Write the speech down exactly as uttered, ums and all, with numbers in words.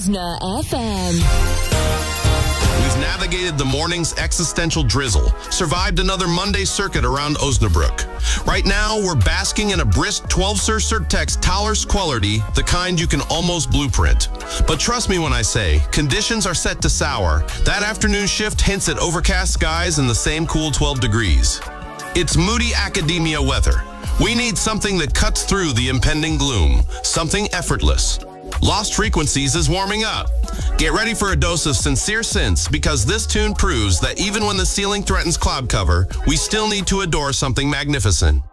Osna F M. We've navigated the morning's existential drizzle, survived another Monday circuit around Osnabrück. Right now, we're basking in a brisk twelve Sir Certex Tallers quality, the kind you can almost blueprint. But trust me when I say, conditions are set to sour. That afternoon shift hints at overcast skies and the same cool twelve degrees. It's moody academia weather. We need something that cuts through the impending gloom, something effortless. Lost Frequencies is warming up. Get ready for a dose of sincere sense, because this tune proves that even when the ceiling threatens cloud cover, we still need to adore something magnificent.